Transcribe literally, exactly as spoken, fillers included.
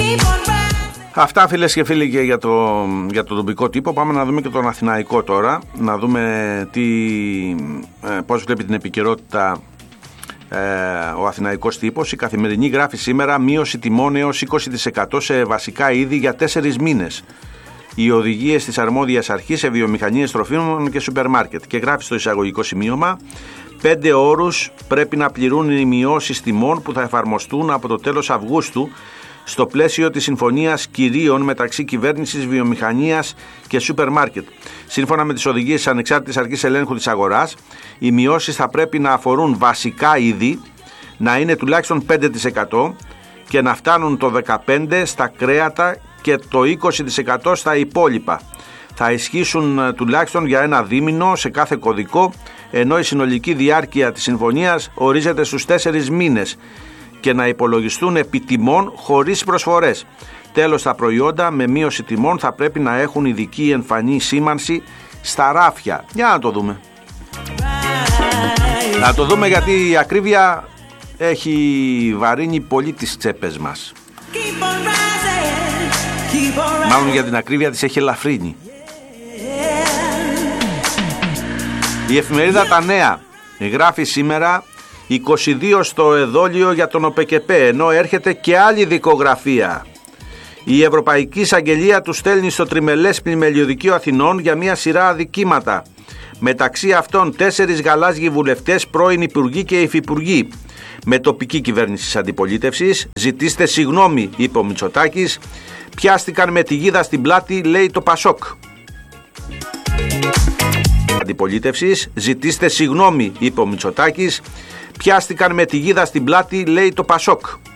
Αυτά, φίλες και φίλοι, και για το, για το τοπικό τύπο. Πάμε να δούμε και τον αθηναϊκό τώρα. Να δούμε τι, ε, πώς βλέπει την επικαιρότητα ε, ο αθηναϊκός τύπος. Η Καθημερινή γράφει σήμερα μείωση τιμών έως είκοσι τοις εκατό σε βασικά είδη για τέσσερις μήνες. Οι οδηγίες της αρμόδιας αρχής σε βιομηχανίες τροφίμων και σούπερ μάρκετ. Και γράφει στο εισαγωγικό σημείωμα: πέντε όρους πρέπει να πληρούν οι μειώσεις τιμών που θα εφαρμοστούν από το τέλος Αυγούστου στο πλαίσιο της συμφωνίας κυρίων μεταξύ κυβέρνησης, βιομηχανίας και σούπερ μάρκετ. Σύμφωνα με τις οδηγίες της Ανεξάρτητης Αρχής Ελέγχου της Αγοράς, οι μειώσεις θα πρέπει να αφορούν βασικά είδη, να είναι τουλάχιστον πέντε τοις εκατό και να φτάνουν το δεκαπέντε τοις εκατό στα κρέατα και το είκοσι τοις εκατό στα υπόλοιπα. Θα ισχύσουν τουλάχιστον για ένα δίμηνο σε κάθε κωδικό, ενώ η συνολική διάρκεια της συμφωνίας ορίζεται στους τέσσερις μήνες και να υπολογιστούν επί τιμών χωρίς προσφορές. Τέλος, τα προϊόντα με μείωση τιμών θα πρέπει να έχουν ειδική εμφανή σήμανση στα ράφια. Για να το δούμε. Να το δούμε, γιατί η ακρίβεια έχει βαρύνει πολύ τις τσέπες μας. Μάλλον για την ακρίβεια της έχει ελαφρύνει. Η εφημερίδα Τα Νέα γράφει σήμερα είκοσι δύο στο εδόλιο για τον ΟΠΕΚΕΠΕ, ενώ έρχεται και άλλη δικογραφία. Η Ευρωπαϊκή Εισαγγελία του στέλνει στο τριμελές πλημελιωδικείο Αθηνών για μια σειρά αδικήματα. Μεταξύ αυτών τέσσερις γαλάζιοι βουλευτές, πρώην υπουργοί και υφυπουργοί. Με τοπική κυβέρνηση της αντιπολίτευσης. Ζητήστε συγγνώμη, είπε ο Μητσοτάκης. Πιάστηκαν με τη γίδα στην πλάτη, λέει το Πασόκ. Αντιπολίτευσης. Ζητήστε συγγνώμη, είπε ο Μητσοτάκης. Πιάστηκαν με τη γίδα στην πλάτη, λέει το Πασόκ.